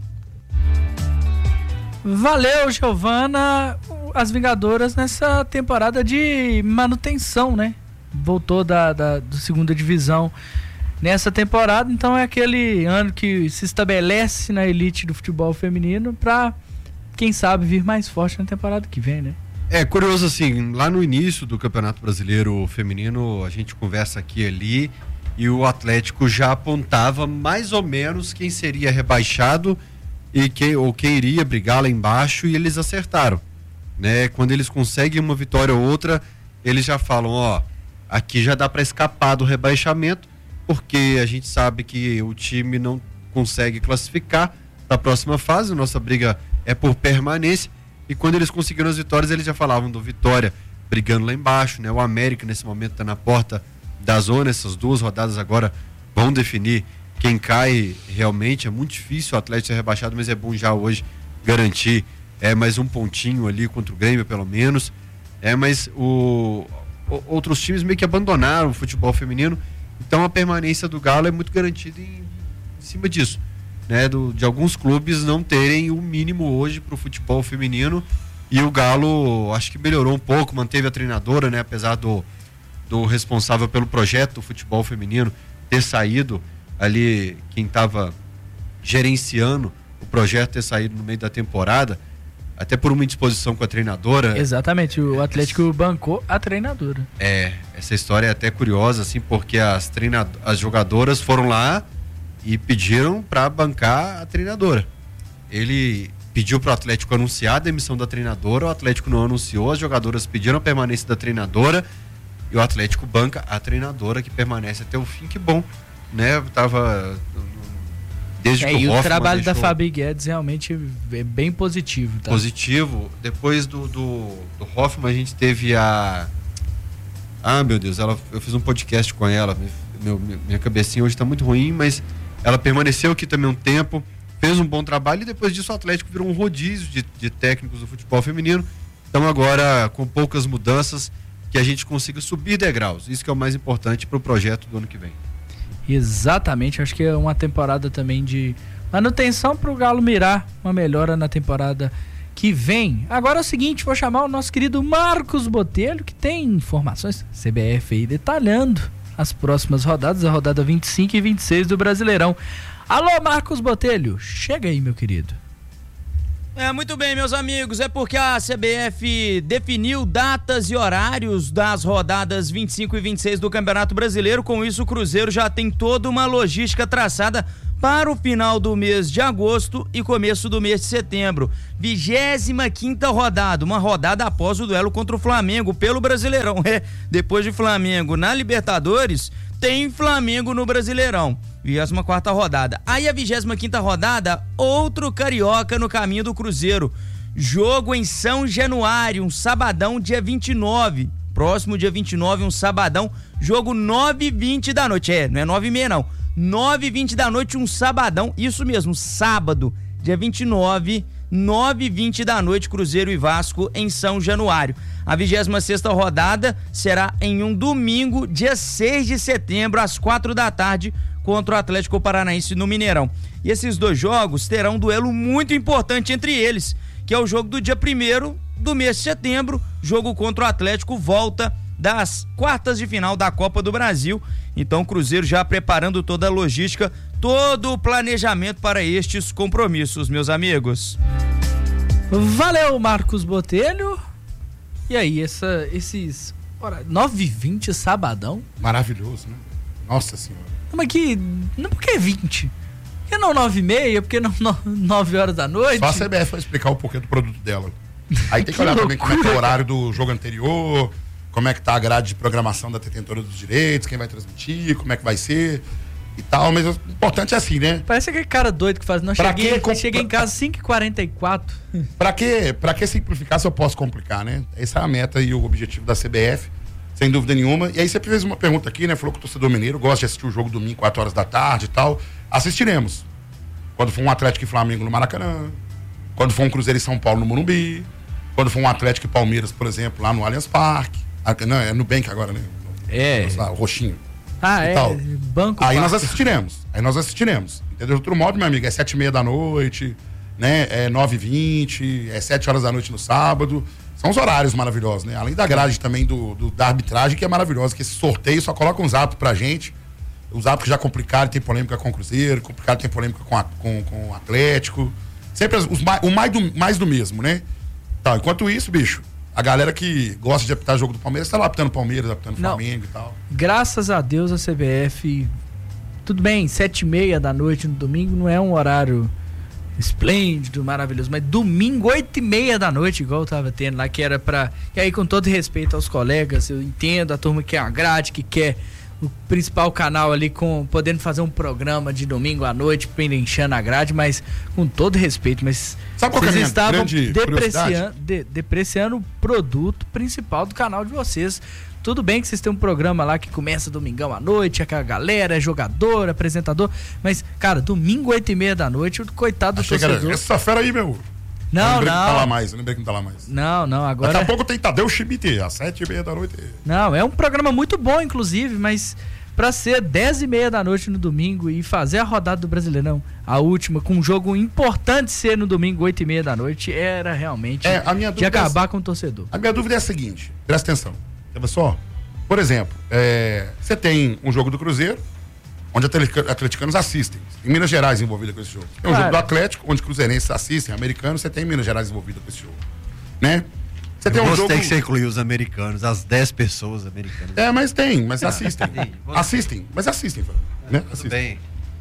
Valeu, Giovana. As Vingadoras nessa temporada de manutenção, né? Voltou da, da do segunda divisão nessa temporada, então é aquele ano que se estabelece na elite do futebol feminino para quem sabe, vir mais forte na temporada que vem, né? É curioso assim, lá no início do Campeonato Brasileiro Feminino, a gente conversa aqui e ali, e o Atlético já apontava mais ou menos quem seria rebaixado e quem, ou quem iria brigar lá embaixo, e eles acertaram, né? Quando eles conseguem uma vitória ou outra, eles já falam, ó, aqui já dá para escapar do rebaixamento, porque a gente sabe que o time não consegue classificar para a próxima fase, nossa briga é por permanência, e quando eles conseguiram as vitórias, eles já falavam do Vitória brigando lá embaixo, né? O América nesse momento está na porta da zona, essas duas rodadas agora vão definir quem cai realmente. É muito difícil o Atlético ser rebaixado, mas é bom já hoje garantir é, mais um pontinho ali contra o Grêmio, pelo menos. É, mas o, o, outros times meio que abandonaram o futebol feminino, então a permanência do Galo é muito garantida em, em cima disso, né? Do, de alguns clubes não terem o mínimo hoje para o futebol feminino, e o Galo acho que melhorou um pouco, manteve a treinadora, né? Apesar do do responsável pelo projeto do futebol feminino ter saído ali, quem estava gerenciando o projeto ter saído no meio da temporada, até por uma indisposição com a treinadora. Exatamente, o Atlético bancou a treinadora. É, essa história é até curiosa, assim, porque as, treinad- as jogadoras foram lá e pediram para bancar a treinadora. Ele pediu para o Atlético anunciar a demissão da treinadora, o Atlético não anunciou, as jogadoras pediram a permanência da treinadora, e o Atlético banca a treinadora, que permanece até o fim. Que bom, né? Eu tava desde é, que o e Hoffmann o trabalho deixou... da Fabi Guedes realmente é bem positivo, tá? Positivo. Depois do, do, do Hoffmann, a gente teve a... Ah, meu Deus, ela, eu fiz um podcast com ela, meu, minha cabecinha hoje tá muito ruim, mas ela permaneceu aqui também um tempo, fez um bom trabalho, e depois disso o Atlético virou um rodízio de, de técnicos do futebol feminino. Então agora, com poucas mudanças, que a gente consiga subir degraus. Isso que é o mais importante para o projeto do ano que vem. Exatamente, acho que é uma temporada também de manutenção para o Galo mirar uma melhora na temporada que vem. Agora é o seguinte, vou chamar o nosso querido Marcos Botelho, que tem informações C B F aí detalhando as próximas rodadas, a rodada vinte e cinco e vinte e seis do Brasileirão. Alô, Marcos Botelho, chega aí, meu querido. É, muito bem, meus amigos, é porque a C B F definiu datas e horários das rodadas vinte e cinco e vinte e seis do Campeonato Brasileiro. Com isso, o Cruzeiro já tem toda uma logística traçada para o final do mês de agosto e começo do mês de setembro. vigésima quinta rodada, uma rodada após o duelo contra o Flamengo pelo Brasileirão. É, depois de Flamengo na Libertadores, tem Flamengo no Brasileirão. vigésima quarta rodada. Aí a vigésima quinta rodada, outro carioca no caminho do Cruzeiro. Jogo em São Januário, um sabadão, dia vinte e nove. Próximo dia vinte e nove, um sabadão, jogo nove e vinte da noite. É, não é nove e meia não. nove e vinte da noite, um sabadão. Isso mesmo, sábado, dia vinte e nove, nove e vinte da noite, Cruzeiro e Vasco em São Januário. A vigésima sexta rodada será em um domingo, dia seis de setembro, às quatro da tarde, contra o Atlético Paranaense no Mineirão. E esses dois jogos terão um duelo muito importante entre eles, que é o jogo do dia primeiro do mês de setembro, jogo contra o Atlético, volta das quartas de final da Copa do Brasil. Então o Cruzeiro já preparando toda a logística, todo o planejamento para estes compromissos, meus amigos. Valeu, Marcos Botelho. E aí, essa, esses nove e vinte sabadão? Maravilhoso, né? Nossa Senhora. Mas que, não, por que vinte? Por que não nove e meia? Por que não nove horas da noite? Só a C B F vai explicar o porquê do produto dela. Aí tem que, que olhar também como é que é o horário do jogo anterior, como é que tá a grade de programação da detentora dos direitos, quem vai transmitir, como é que vai ser e tal, mas o importante é assim, né? Parece aquele cara doido que faz, não, pra cheguei, que, cheguei em casa cinco e quarenta e quatro. Pra que, pra que simplificar se eu posso complicar, né? Essa é a meta e o objetivo da C B F, sem dúvida nenhuma. E aí você fez uma pergunta aqui, né? Falou que o torcedor mineiro gosta de assistir o jogo domingo, quatro horas da tarde e tal. Assistiremos. Quando for um Atlético e Flamengo no Maracanã, quando for um Cruzeiro e São Paulo no Morumbi, quando for um Atlético e Palmeiras, por exemplo, lá no Allianz Parque. Não, é Nubank agora, né? É. Lá, o roxinho. Ah, é. Tal. Banco. Aí Parque. nós assistiremos. Aí nós assistiremos. Entendeu? Outro modo, meu amigo, é sete e meia da noite, né? É nove e vinte, é sete horas da noite no sábado. São os horários maravilhosos, né? Além da grade também do, do, da arbitragem, que é maravilhosa, que esse sorteio só coloca uns atos pra gente. Os atos que já complicaram, tem polêmica com o Cruzeiro, complicaram, tem polêmica com, a, com, com o Atlético. Sempre os, mais, o mais do, mais do mesmo, né? Tá, enquanto isso, bicho, a galera que gosta de apitar jogo do Palmeiras tá lá apitando Palmeiras, apitando Não. Flamengo e tal. Graças a Deus a C B F, tudo bem, sete e meia da noite no domingo não é um horário esplêndido, maravilhoso, mas domingo, oito e meia da noite, igual eu tava tendo lá, que era pra... E aí, com todo respeito aos colegas, eu entendo a turma que quer uma grade, que quer o principal canal ali, com podendo fazer um programa de domingo à noite, preenchendo a grade, mas com todo respeito, mas Sabe qual que é a vocês minha estavam grande depreciando, curiosidade? de- depreciando o produto principal do canal de vocês. Tudo bem que vocês têm um programa lá que começa domingão à noite, é com a galera, é jogador, apresentador, mas, cara, domingo, oito e meia da noite, o coitado do Achei que era torcedor... essa fera aí, meu. Não, eu lembrei não. que não tá lá mais, eu lembrei que não tá lá mais. Não, não, agora... Daqui a pouco tem Tadeu Schmidt, às sete e meia da noite. Não, é um programa muito bom, inclusive, mas pra ser dez e meia da noite no domingo e fazer a rodada do Brasileirão, a última, com um jogo importante ser no domingo, oito e meia da noite, era realmente É, a minha de dúvida acabar é- com o torcedor. A minha dúvida é a seguinte, presta atenção. Olha só, por exemplo, é, você tem um jogo do Cruzeiro, onde atletica- atleticanos assistem. Tem Minas Gerais envolvida com esse jogo. Tem um Claro. jogo do Atlético, onde cruzeirenses assistem, americanos, você tem Minas Gerais envolvida com esse jogo. Né? Você tem Eu um gostei jogo... que você incluiu os americanos, as dez pessoas americanas. É, mas tem, mas assistem. Sim, você- Assistem, mas assistem, Fábio, né? Tudo Assistem. bem.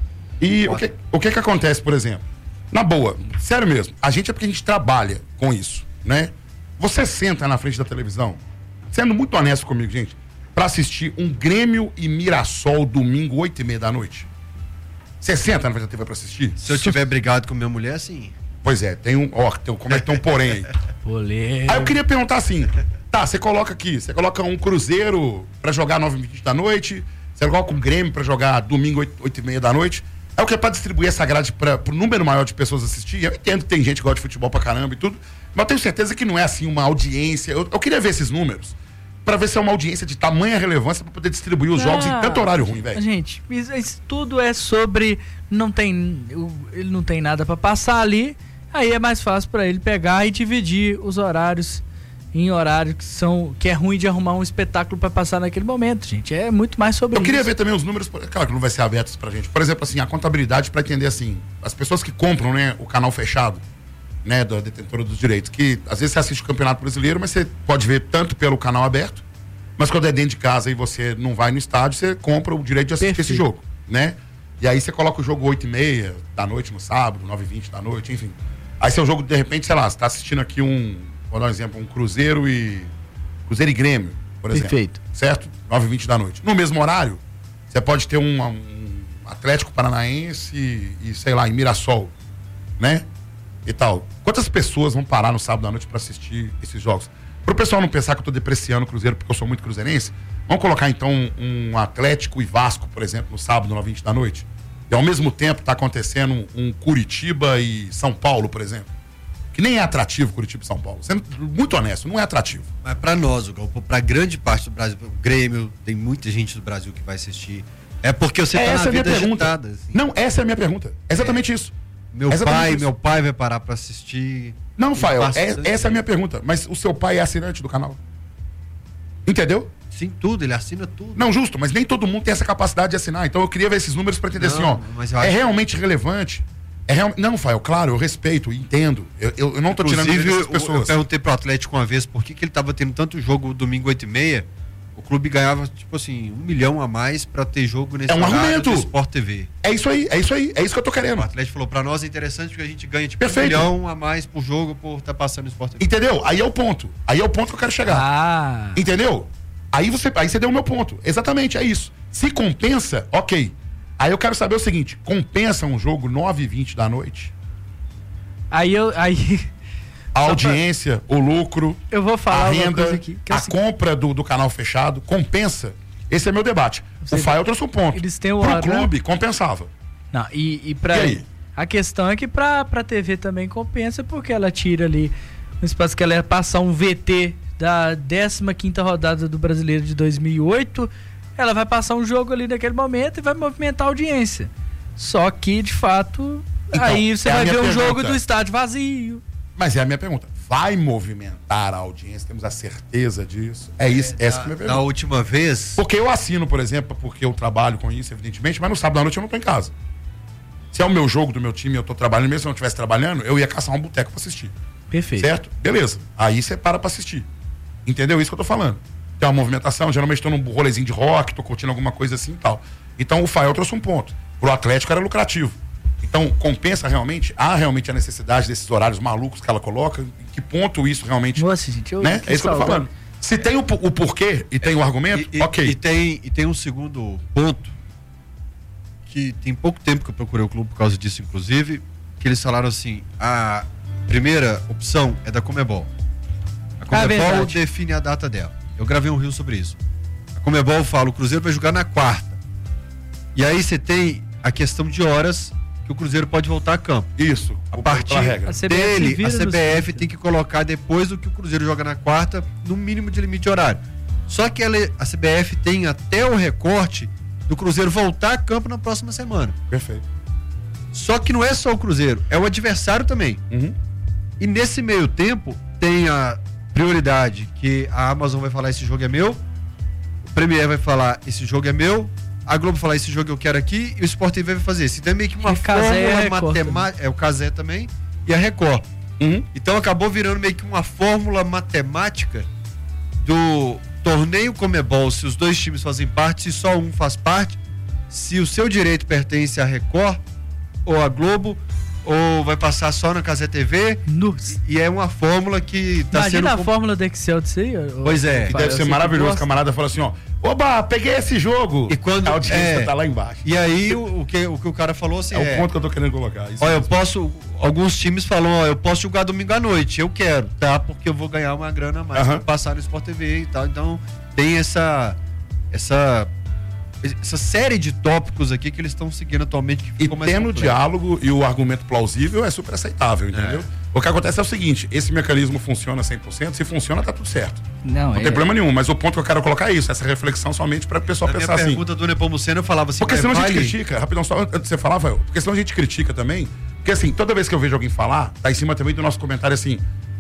E o que, o que que acontece, por exemplo? Na boa, sério mesmo, a gente é porque a gente trabalha com isso, né? Você senta na frente da televisão, sendo muito honesto comigo, gente, pra assistir um Grêmio e Mirassol domingo, oito e meia da noite. Você senta na frente da T V pra assistir? Se eu tiver brigado com minha mulher, sim. Pois é, tem um. Ó, tem um, como é que tem um porém aí? Polêmico. Aí eu queria perguntar assim: tá, você coloca aqui, você coloca um Cruzeiro pra jogar nove e vinte da noite, você coloca um Grêmio pra jogar domingo, oito e meia da noite. É o que é pra distribuir essa grade para pro número maior de pessoas assistir. Eu entendo que tem gente que gosta de futebol pra caramba e tudo, mas eu tenho certeza que não é assim uma audiência. Eu, eu queria ver esses números pra ver se é uma audiência de tamanha relevância pra poder distribuir os jogos Ah, em tanto horário ruim, velho. Gente, isso, isso tudo é sobre. Não tem. o- Ele não tem nada pra passar ali. Aí é mais fácil pra ele pegar e dividir os horários em horários que são. Que é ruim de arrumar um espetáculo pra passar naquele momento, gente. É muito mais sobre Eu isso. queria ver também os números, claro que não vai ser abertos pra gente. Por exemplo, assim, a contabilidade pra entender assim, as pessoas que compram, né, o canal fechado, né, da detentora dos direitos, que às vezes você assiste o Campeonato Brasileiro, mas você pode ver tanto pelo canal aberto, mas quando é dentro de casa e você não vai no estádio, você compra o direito de assistir Perfeito. esse jogo, né? E aí você coloca o jogo oito e meia da noite no sábado, nove e vinte da noite, enfim. Aí seu jogo, de repente, sei lá, você tá assistindo aqui um, vou dar um exemplo, um Cruzeiro e Cruzeiro e Grêmio, por exemplo. Perfeito. Certo? nove e vinte da noite. No mesmo horário, você pode ter um, um Atlético Paranaense e, e, sei lá, em Mirassol, né? E tal. Quantas pessoas vão parar no sábado à noite pra assistir esses jogos? Pro pessoal não pensar que eu tô depreciando o Cruzeiro porque eu sou muito cruzeirense, vamos colocar então um Atlético e Vasco, por exemplo, no sábado, nove e vinte da noite. E ao mesmo tempo tá acontecendo um Curitiba e São Paulo, por exemplo. Que nem é atrativo Curitiba e São Paulo. Sendo muito honesto, não é atrativo. Mas pra nós, Gal, pra grande parte do Brasil, o Grêmio, tem muita gente do Brasil que vai assistir. É porque você tá Essa na é a minha vida pergunta. agitada, assim. Não, essa é a minha pergunta. É exatamente isso. Meu É exatamente pai, isso. meu pai vai parar pra assistir. Não, Tem Fael, é, bastante essa é a minha gente. pergunta. Mas o seu pai é assinante do canal? Entendeu? Sim, tudo, ele assina tudo. Não, justo, mas nem todo mundo tem essa capacidade de assinar. Então eu queria ver esses números pra entender Não, assim, ó. mas eu É acho- realmente relevante? É real... Não, Fael, claro, eu respeito, entendo. Eu, eu, eu não tô tirando Inclusive, direito eu, das eu pessoas. perguntei pro Atlético uma vez por que, que ele tava tendo tanto jogo domingo oito e meia. O clube ganhava, tipo assim, um milhão a mais pra ter jogo nesse É um horário argumento. do Sport T V. É isso aí, é isso aí, é isso que eu tô O querendo. Atlético falou, pra nós é interessante porque a gente ganha, tipo, Perfeito. um milhão a mais por jogo por estar passando no Sport T V. Entendeu? Aí é o ponto. Aí é o ponto que eu quero chegar. Ah. Entendeu? Aí você, aí você deu o meu ponto. Exatamente, é isso. Se compensa, ok. Aí eu quero saber o seguinte: compensa um jogo nove e vinte da noite? Aí eu. Aí. A Só audiência, o lucro, Eu vou falar a uma renda, coisa aqui, que é o a seguinte- compra do, do canal fechado, compensa? Esse é meu debate. Você- O Fael trouxe um ponto. Eles têm o Pro hora- clube, compensava. Não, e, e pra. E aí? A questão é que pra, pra T V também compensa, porque ela tira ali um espaço que ela ia passar um V T da décima quinta rodada do Brasileiro de dois mil e oito. Ela vai passar um jogo ali naquele momento e vai movimentar a audiência. Só que, de fato, Então, aí você é a vai minha ver um pergunta. jogo do estádio vazio. Mas é a minha pergunta. Vai movimentar a audiência? Temos a certeza disso? É isso, essa que é a minha Da pergunta. última vez, Porque eu assino, por exemplo, porque eu trabalho com isso, evidentemente, mas no sábado à noite eu não tô em casa. Se é o meu jogo do meu time, eu tô trabalhando, mesmo se eu não estivesse trabalhando, eu ia caçar um boteco pra assistir. Perfeito. Certo? Beleza. Aí você para pra assistir. Entendeu? Isso que eu tô falando. Tem uma movimentação, geralmente tô num rolezinho de rock, tô curtindo alguma coisa assim e tal. Então o Fael trouxe um ponto. Pro Atlético era lucrativo. Então compensa realmente, há realmente a necessidade desses horários malucos que ela coloca, em que ponto isso realmente... Nossa, gente, eu... Né? É isso que eu tô falando. Se tem o, o porquê e tem o argumento, e, ok. E tem, e tem um segundo ponto, que tem pouco tempo que eu procurei o clube por causa disso, inclusive, que eles falaram assim, a primeira opção é da Comebol. A Comebol ah, define a data dela. Eu gravei um reel sobre isso. A Comebol fala, o Cruzeiro vai jogar na quarta. E aí você tem a questão de horas que o Cruzeiro pode voltar a campo. Isso. A partir a dele, a C B F tem que colocar depois do que o Cruzeiro joga na quarta, no mínimo de limite horário. Só que ela, a C B F tem até o recorte do Cruzeiro voltar a campo na próxima semana. Perfeito. Só que não é só o Cruzeiro, é o adversário também. Uhum. E nesse meio tempo, tem a prioridade que a Amazon vai falar, esse jogo é meu, o Premier vai falar, esse jogo é meu, a Globo vai falar, esse jogo eu quero aqui, e o Sport T V vai fazer. Isso é meio que uma fórmula matemática. É o Cazé também, e a Record. Uhum. Então acabou virando meio que uma fórmula matemática do torneio Comebol, se os dois times fazem parte, se só um faz parte, se o seu direito pertence à Record ou à Globo, ou vai passar só na Cazé T V. Nossa. E é uma fórmula que tá Imagina sendo... a fórmula do Excel disso aí. Pois é. Que deve ser maravilhoso. O camarada fala assim, ó, oba, peguei esse jogo. E quando a audiência é, tá lá embaixo. E aí o, o, que, o que o cara falou assim, é, é o ponto que eu tô querendo colocar. Isso olha, eu mesmo. posso, alguns times falam, ó, eu posso jogar domingo à noite, eu quero, tá? Porque eu vou ganhar uma grana a mais Uhum. pra passar no Sport T V e tal. Então tem essa essa essa série de tópicos aqui que eles estão seguindo atualmente, que E ficou mais tendo o complexo. diálogo e o argumento plausível é super aceitável, entendeu? É. O que acontece é o seguinte, esse mecanismo funciona cem por cento, se funciona tá tudo certo. Não, Não é... tem problema nenhum, mas o ponto que eu quero colocar é isso, essa reflexão somente para o pessoal Na pensar minha assim. pergunta do Nepomuceno eu falava assim, Porque senão vale... a gente critica, rapidão, só antes de você falar, Rafael, porque senão a gente critica também, porque assim, toda vez que eu vejo alguém falar, tá em cima também do nosso comentário assim,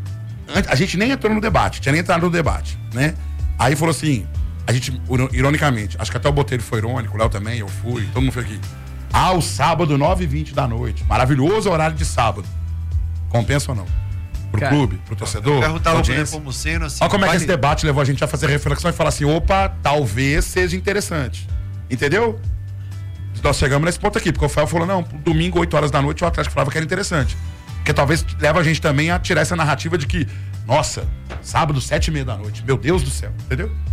a gente nem entrou no debate, tinha nem entrado no debate, né? Aí falou assim, a gente, ironicamente, acho que até o Botelho foi irônico, o Léo também, eu fui, todo mundo foi aqui. Ah, o sábado, nove e vinte da noite. Maravilhoso horário de sábado. Compensa ou não? Pro Cara, clube, pro torcedor? Eu perguntava pro audiência. Nepomuceno assim... Olha como é que vale... esse debate levou a gente a fazer reflexão e falar assim, opa, talvez seja interessante. Entendeu? Nós chegamos nesse ponto aqui, porque o Fael falou, não, domingo, oito horas da noite, o Atlético falava que era interessante. Porque talvez leva a gente também a tirar essa narrativa de que, nossa, sábado, sete e meia da noite, meu Deus do céu, entendeu?